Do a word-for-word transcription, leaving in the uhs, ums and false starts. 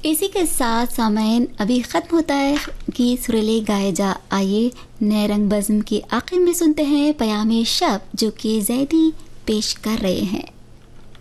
इसी के साथ सामईन अभी ख़त्म होता है कि सुरीले गाए जा। आइए नए रंग बज़्म की आखिर में सुनते हैं पयामे शब जो कि ज़ैदी पेश कर रहे हैं।